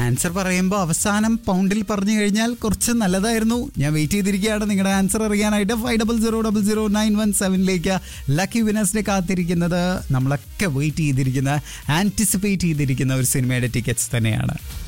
Answer പറയുമ്പോൾ അവസാനം പൗണ്ടിൽ പറഞ്ഞു കഴിഞ്ഞാൽ കുറച്ച് നല്ലതായിരുന്നു. ഞാൻ വെയിറ്റ് ചെയ്തിരിക്കുകയാണ് നിങ്ങളുടെ ആൻസർ അറിയാനായിട്ട്. 50000917 ലക്കി വിനേഴ്സിനെ കാത്തിരിക്കുന്നത്, നമ്മളൊക്കെ വെയിറ്റ് ചെയ്തിരിക്കുന്ന, ആൻറ്റിസിപ്പേറ്റ് ചെയ്തിരിക്കുന്ന ഒരു സിനിമയുടെ ടിക്കറ്റ്സ് തന്നെയാണ്.